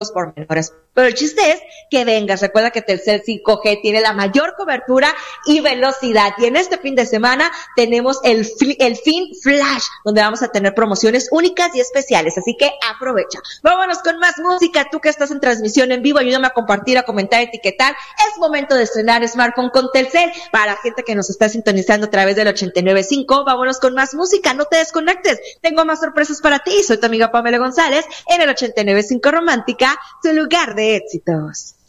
pormenores. Pero el chiste es que vengas. Recuerda que Telcel 5G tiene la mayor cobertura y velocidad. Y en este fin de semana tenemos el fin flash, donde vamos a tener promociones únicas y especiales. Así que aprovecha. Vámonos con más música. Tú que estás en transmisión en vivo, ayúdame a compartir, a comentar, a etiquetar. Es momento de estrenar smartphone con Telcel. Para la gente que nos está sintonizando a través del 89.5, vámonos con más música. No te desconectes. Tengo más sorpresas para ti. Soy tu amiga Pamela González en el 89.5 Romántica, su lugar de éxitos.